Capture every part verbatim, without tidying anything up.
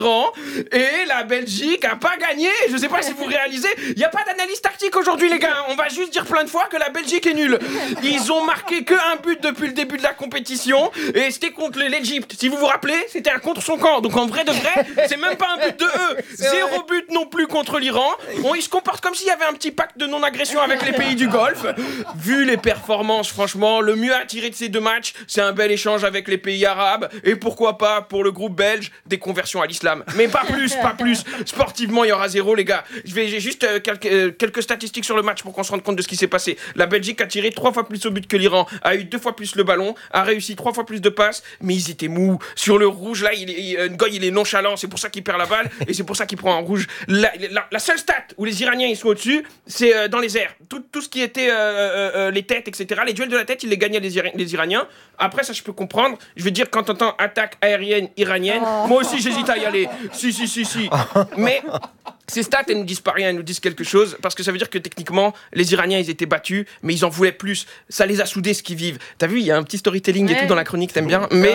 et la Belgique a pas gagné. Je sais pas si vous réalisez, il y a pas d'analyse tactique aujourd'hui les gars. On va juste dire plein de fois que la Belgique est nulle. Ils ont marqué que un but depuis le début de la compétition et c'était contre l'Égypte. Si vous vous rappelez, c'était un contre son camp. Donc en vrai de vrai, c'est même pas un but de eux. Zéro but non plus contre l'Iran. Bon, ils se comportent comme s'il y avait un petit pacte de non-agression avec les pays du Golfe. Vu les performances, franchement, le mieux à tirer de ces deux matchs, c'est un bel échange avec les pays arabes et pourquoi pas pour le groupe belge des conversions à l'islam. Mais pas plus, pas plus. Sportivement, il y aura zéro, les gars. Je vais, j'ai juste euh, quelques, euh, quelques statistiques sur le match pour qu'on se rende compte de ce qui s'est passé. La Belgique a tiré trois fois plus au but que l'Iran, a eu deux fois plus le ballon, a réussi trois fois plus de passes, mais ils étaient mous. Sur le rouge, là, il est, il, Ngoy, il est nonchalant, c'est pour ça qu'il perd la balle et c'est pour ça qu'il prend un rouge. La, la, la seule stat où les Iraniens ils sont au-dessus, c'est euh, dans les airs. Tout, tout ce qui était euh, euh, euh, les têtes, et cetera. Les duels de la tête, ils les gagnaient les, Ira- les Iraniens. Après, ça, je peux comprendre. Je veux dire, quand t'entends attaque aérienne iranienne, oh. Moi aussi, j'hésite à y aller. Si, si, si, si. Mais ces stats, elles ne disent pas rien, elles nous disent quelque chose, parce que ça veut dire que techniquement, les Iraniens, ils étaient battus, mais ils en voulaient plus. Ça les a soudés, ce qu'ils vivent. T'as vu, il y a un petit storytelling ouais. et tout dans la chronique, t'aimes bien. Mais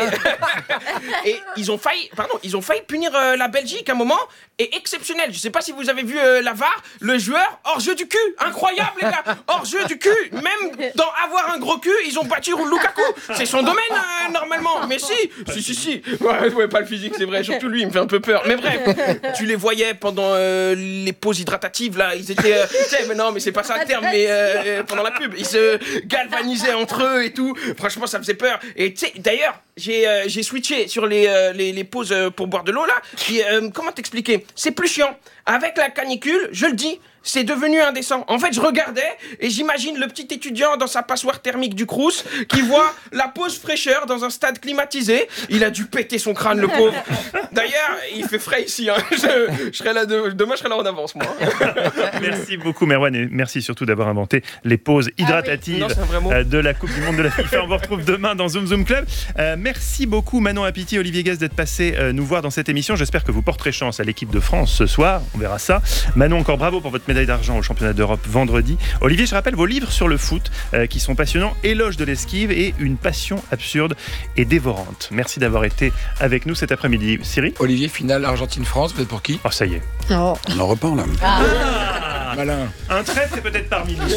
et ils ont failli, pardon, ils ont failli punir euh, la Belgique à un moment, et exceptionnel. Je sais pas si vous avez vu euh, la V A R, le joueur hors jeu du cul, incroyable les gars, hors jeu du cul. Même dans avoir un gros cul, ils ont battu Lukaku. C'est son domaine euh, normalement. Mais si, si, si, si. Ouais, ouais, pas le physique, c'est vrai. Surtout lui, il me fait un peu peur. Mais bref, tu les voyais pendant euh, les pauses hydratatives là, ils étaient, euh, tu sais, mais non, mais c'est pas ça le terme, mais euh, pendant la pub, ils se galvanisaient entre eux et tout. Franchement, ça faisait peur. Et tu sais, d'ailleurs, j'ai euh, j'ai switché sur les euh, les, les pauses pour boire de l'eau là. Et, euh, comment t'expliquer ? C'est plus chiant. Avec la canicule, je le dis, c'est devenu indécent. En fait, je regardais et j'imagine le petit étudiant dans sa passoire thermique du Crous qui voit la pause fraîcheur dans un stade climatisé. Il a dû péter son crâne, le pauvre. D'ailleurs, il fait frais ici. Hein. Je, je serai là de, demain, je serai là en avance, moi. Merci beaucoup, Merwan, et merci surtout d'avoir inventé les pauses hydratatives ah oui. non, de la Coupe du Monde de la FIFA. On vous retrouve demain dans Zoom Zoom Club. Euh, merci beaucoup, Manon Apiti, Olivier Guest, d'être passé euh, nous voir dans cette émission. J'espère que vous porterez chance à l'équipe de France ce soir. On verra ça. Manon, encore bravo pour votre médaille d'argent au championnat d'Europe vendredi. Olivier, je rappelle vos livres sur le foot euh, qui sont passionnants. Éloge de l'esquive et une passion absurde et dévorante. Merci d'avoir été avec nous cet après-midi. Cyril ? Olivier, finale Argentine-France, vous êtes pour qui ? Oh, ça y est. Oh. On en reparle. Ah. Ah. Malin. Un traître est peut-être parmi nous.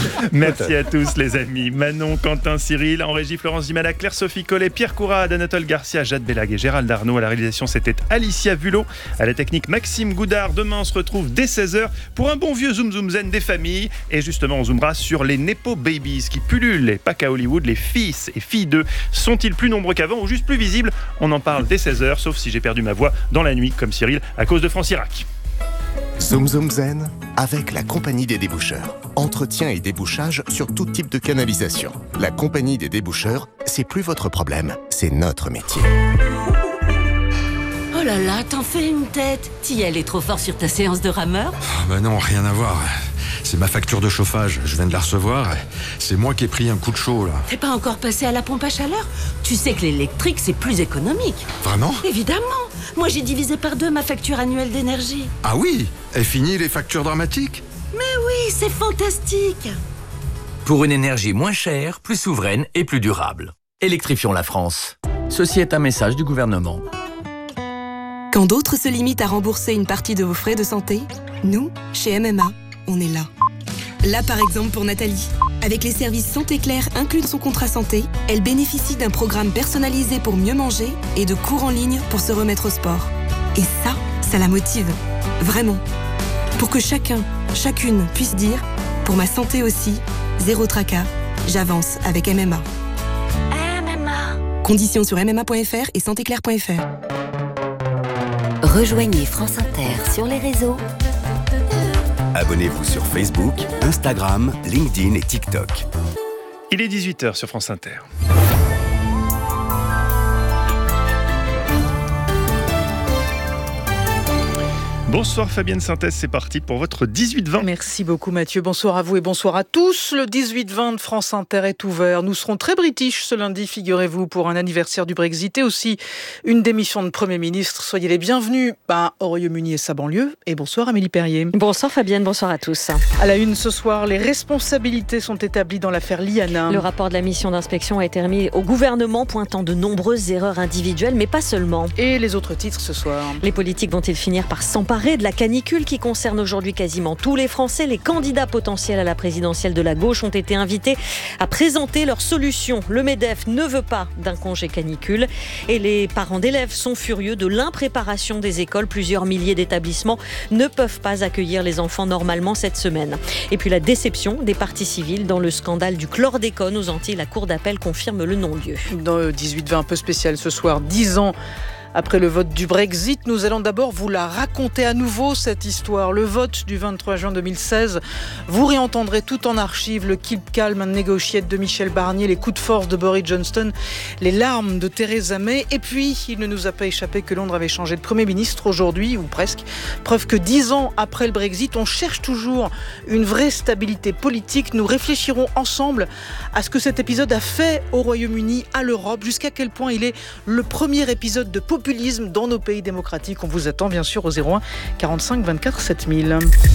Merci à tous les amis. Manon, Quentin, Cyril, en régie Florence Dimala, Claire-Sophie Collet, Pierre Courade, Anatole Garcia, Jade Belag et Gérald Arnaud. À la réalisation, c'était Alicia Vulot. À la technique, Maxime Goudard. Demain, on se retrouve dès seize heures pour un bon vieux Zoom Zoom Zen des familles. Et justement, on zoomera sur les Nepo Babies qui pullulent, et pas qu'à Hollywood. Les fils et filles d'eux sont-ils plus nombreux qu'avant ou juste plus visibles ? On en parle dès seize heures, sauf si j'ai perdu ma voix dans la nuit, comme Cyril, à cause de France Irak. Zoom Zoom Zen avec la Compagnie des Déboucheurs. Entretien et débouchage sur tout type de canalisation. La Compagnie des Déboucheurs, c'est plus votre problème, c'est notre métier. Oh là là, t'en fais une tête. T'y allais trop fort sur ta séance de rameur ? oh Bah non, rien à voir. C'est ma facture de chauffage, je viens de la recevoir. C'est moi qui ai pris un coup de chaud, là. T'es pas encore passé à la pompe à chaleur ? Tu sais que l'électrique, c'est plus économique. Vraiment ? Évidemment. Moi, j'ai divisé par deux ma facture annuelle d'énergie. Ah oui ? Et fini les factures dramatiques ? Mais oui, c'est fantastique. Pour une énergie moins chère, plus souveraine et plus durable. Électrifions la France. Ceci est un message du gouvernement. Quand d'autres se limitent à rembourser une partie de vos frais de santé, nous, chez M M A, on est là. Là, par exemple, pour Nathalie. Avec les services Santé Claire inclus dans son contrat santé, elle bénéficie d'un programme personnalisé pour mieux manger et de cours en ligne pour se remettre au sport. Et ça, ça la motive. Vraiment. Pour que chacun, chacune puisse dire « Pour ma santé aussi, zéro tracas, j'avance avec M M A ». M M A. Conditions sur m m a point f r et santé claire point f r. Rejoignez France Inter sur les réseaux. Abonnez-vous sur Facebook, Instagram, LinkedIn et TikTok. Il est dix-huit heures sur France Inter. Bonsoir Fabienne Synthèse, c'est parti pour votre dix-huit vingt. Merci beaucoup Mathieu, bonsoir à vous et bonsoir à tous. Le dix-huit vingt de France Inter est ouvert. Nous serons très british ce lundi, figurez-vous, pour un anniversaire du Brexit et aussi une démission de Premier ministre. Soyez les bienvenus ben, au Royaume-Uni et sa banlieue. Et bonsoir Amélie Perrier. Bonsoir Fabienne, bonsoir à tous. À la une ce soir, les responsabilités sont établies dans l'affaire Liana. Le rapport de la mission d'inspection a été remis au gouvernement, pointant de nombreuses erreurs individuelles, mais pas seulement. Et les autres titres ce soir. Les politiques vont-ils finir par s'emparer de la canicule qui concerne aujourd'hui quasiment tous les Français? Les candidats potentiels à la présidentielle de la gauche ont été invités à présenter leurs solutions. Le MEDEF ne veut pas d'un congé canicule et les parents d'élèves sont furieux de l'impréparation des écoles. Plusieurs milliers d'établissements ne peuvent pas accueillir les enfants normalement cette semaine. Et puis la déception des parties civiles dans le scandale du chlordécone aux Antilles. La cour d'appel confirme le non-lieu. Dans le dix-huit vingt un peu spécial ce soir, dix ans après le vote du Brexit, nous allons d'abord vous la raconter à nouveau, cette histoire. Le vote du vingt-trois juin deux mille seize, vous réentendrez tout en archive le keep calm and negotiate de Michel Barnier, les coups de force de Boris Johnson, les larmes de Theresa May. Et puis, il ne nous a pas échappé que Londres avait changé de Premier ministre aujourd'hui, ou presque. Preuve que dix ans après le Brexit, on cherche toujours une vraie stabilité politique. Nous réfléchirons ensemble à ce que cet épisode a fait au Royaume-Uni, à l'Europe, jusqu'à quel point il est le premier épisode de populisme dans nos pays démocratiques. On vous attend bien sûr au zéro un quarante-cinq vingt-quatre sept mille.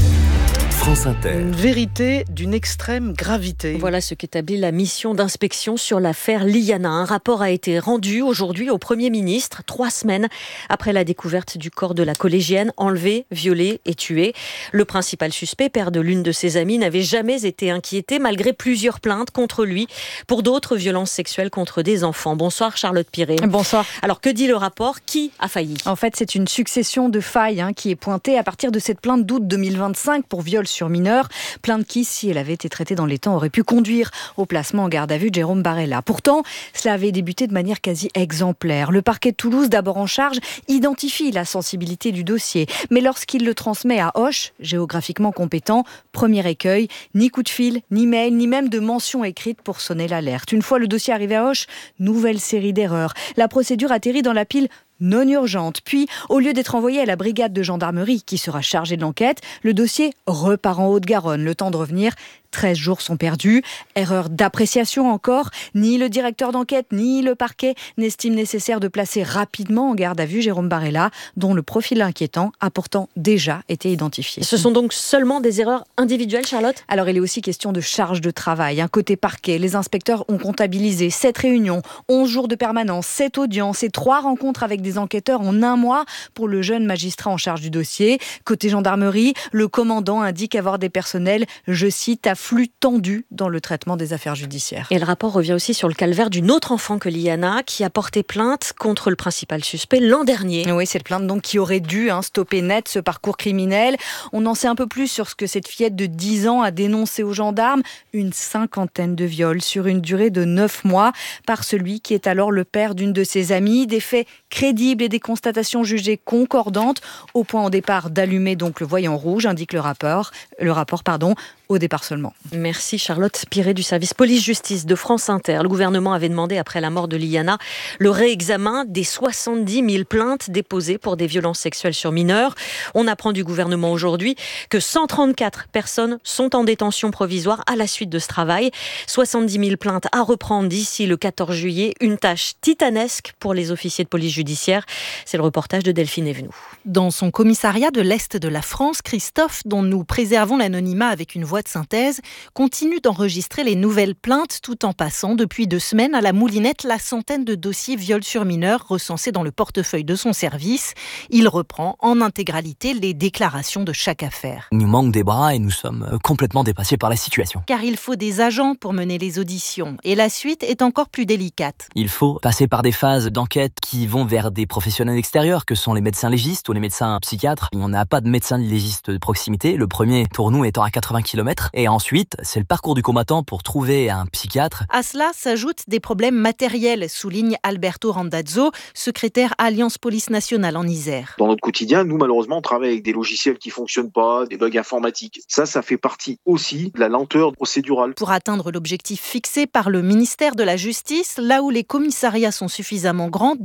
France Inter. Une vérité d'une extrême gravité. Voilà ce qu'établit la mission d'inspection sur l'affaire Liana. Un rapport a été rendu aujourd'hui au Premier ministre, trois semaines après la découverte du corps de la collégienne enlevée, violée et tuée. Le principal suspect, père de l'une de ses amies, n'avait jamais été inquiété malgré plusieurs plaintes contre lui pour d'autres violences sexuelles contre des enfants. Bonsoir Charlotte Piré. Bonsoir. Alors que dit le rapport? Qui a failli? En fait, c'est une succession de failles hein, qui est pointée à partir de cette plainte d'août deux mille vingt-cinq pour viol sur mineur. Plainte qui, si elle avait été traitée dans les temps, aurait pu conduire au placement en garde à vue de Jérôme Barella. Pourtant, cela avait débuté de manière quasi exemplaire. Le parquet de Toulouse, d'abord en charge, identifie la sensibilité du dossier. Mais lorsqu'il le transmet à Auch, géographiquement compétent, premier écueil, ni coup de fil, ni mail, ni même de mention écrite pour sonner l'alerte. Une fois le dossier arrivé à Auch, nouvelle série d'erreurs. La procédure atterrit dans la pile non urgente. Puis, au lieu d'être envoyé à la brigade de gendarmerie qui sera chargée de l'enquête, le dossier repart en Haute-Garonne. Le temps de revenir, treize jours sont perdus. Erreur d'appréciation encore. Ni le directeur d'enquête, ni le parquet n'estiment nécessaire de placer rapidement en garde à vue Jérôme Barella, dont le profil inquiétant a pourtant déjà été identifié. Ce sont donc seulement des erreurs individuelles, Charlotte? Alors, il est aussi question de charge de travail. Un côté parquet, les inspecteurs ont comptabilisé sept réunions, onze jours de permanence, sept audiences et trois rencontres avec des enquêteurs en un mois pour le jeune magistrat en charge du dossier. Côté gendarmerie, le commandant indique avoir des personnels, je cite, à flux tendu dans le traitement des affaires judiciaires. Et le rapport revient aussi sur le calvaire d'une autre enfant que Liana, qui a porté plainte contre le principal suspect l'an dernier. Oui, cette plainte donc qui aurait dû hein, stopper net ce parcours criminel. On en sait un peu plus sur ce que cette fillette de dix ans a dénoncé aux gendarmes. Une cinquantaine de viols sur une durée de neuf mois par celui qui est alors le père d'une de ses amies. Des faits crédibles et des constatations jugées concordantes, au point au départ d'allumer donc le voyant rouge, indique le rapport, le rapport pardon, au départ seulement. Merci Charlotte Piré du service police-justice de France Inter. Le gouvernement avait demandé après la mort de Liana le réexamen des soixante-dix mille plaintes déposées pour des violences sexuelles sur mineurs. On apprend du gouvernement aujourd'hui que cent trente-quatre personnes sont en détention provisoire à la suite de ce travail. soixante-dix mille plaintes à reprendre d'ici le quatorze juillet. Une tâche titanesque pour les officiers de police judiciaire. C'est le reportage de Delphine Evenou. Dans son commissariat de l'Est de la France, Christophe, dont nous préservons l'anonymat avec une voix de synthèse, continue d'enregistrer les nouvelles plaintes tout en passant depuis deux semaines à la moulinette la centaine de dossiers viol sur mineurs recensés dans le portefeuille de son service. Il reprend en intégralité les déclarations de chaque affaire. Il nous manque des bras et nous sommes complètement dépassés par la situation. Car il faut des agents pour mener les auditions et la suite est encore plus délicate. Il faut passer par des phases d'enquête qui vont vers des professionnels extérieurs que sont les médecins légistes ou les médecins psychiatres. On n'a pas de médecin légiste de proximité. Le premier pour nous étant à quatre-vingts kilomètres. Et ensuite, c'est le parcours du combattant pour trouver un psychiatre. À cela s'ajoutent des problèmes matériels, souligne Alberto Randazzo, secrétaire Alliance Police Nationale en Isère. Dans notre quotidien, nous, malheureusement, on travaille avec des logiciels qui ne fonctionnent pas, des bugs informatiques. Ça, ça fait partie aussi de la lenteur procédurale. Pour atteindre l'objectif fixé par le ministère de la Justice, là où les commissariats sont suffisamment grands, des cellules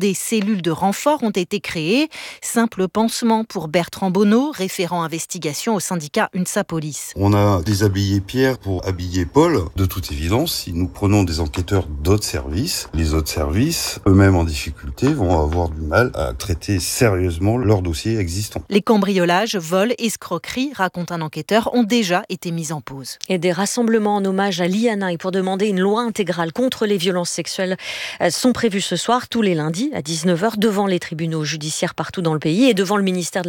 cellules de renfort ont été créées. Simple pansement pour Bertrand Bonneau, référent investigation au syndicat UNSA Police. On a déshabillé Pierre pour habiller Paul. De toute évidence, si nous prenons des enquêteurs d'autres services, les autres services, eux-mêmes en difficulté, vont avoir du mal à traiter sérieusement leurs dossiers existants. Les cambriolages, vols, escroqueries, raconte un enquêteur, ont déjà été mis en pause. Et des rassemblements en hommage à Liana et pour demander une loi intégrale contre les violences sexuelles sont prévus ce soir, tous les lundis à dix-neuf heures, devant les tribunaux judiciaires partout dans le pays et devant le ministère de la